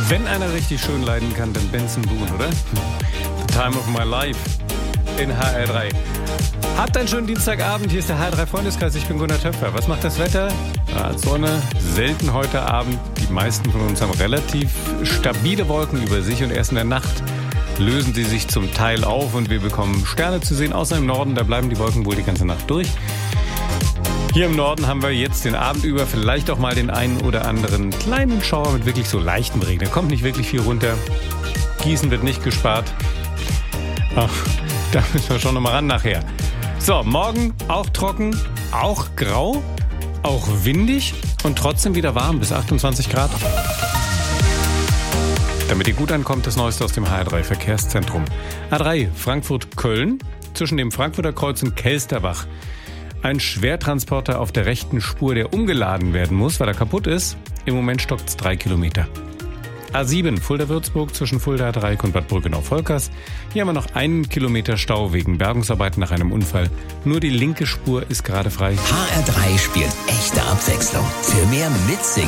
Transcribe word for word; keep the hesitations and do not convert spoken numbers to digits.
Wenn einer richtig schön leiden kann, dann Benson Boone, oder? The Time of My Life in H R drei. Habt einen schönen Dienstagabend. Hier ist der H R drei Freundeskreis. Ich bin Gunnar Töpfer. Was macht das Wetter? Ja, Sonne, selten heute Abend. Die meisten von uns haben relativ stabile Wolken über sich und erst in der Nacht lösen sie sich zum Teil auf und wir bekommen Sterne zu sehen. Außer im Norden, da bleiben die Wolken wohl die ganze Nacht durch. Hier im Norden haben wir jetzt den Abend über vielleicht auch mal den einen oder anderen kleinen Schauer mit wirklich so leichtem Regen. Da kommt nicht wirklich viel runter. Gießen wird nicht gespart. Ach, da müssen wir schon nochmal ran nachher. So, morgen auch trocken, auch grau, auch windig und trotzdem wieder warm bis achtundzwanzig Grad. Damit ihr gut ankommt, das Neueste aus dem H R drei Verkehrszentrum. A drei Frankfurt-Köln zwischen dem Frankfurter Kreuz und Kelsterbach. Ein Schwertransporter auf der rechten Spur, der umgeladen werden muss, weil er kaputt ist. Im Moment stockt es drei Kilometer. A sieben Fulda-Würzburg zwischen Fulda-Dreieck und Bad Brückenau-Volkers. Hier haben wir noch einen Kilometer Stau wegen Bergungsarbeiten nach einem Unfall. Nur die linke Spur ist gerade frei. H R drei spielt echte Abwechslung. Für mehr Mitsingen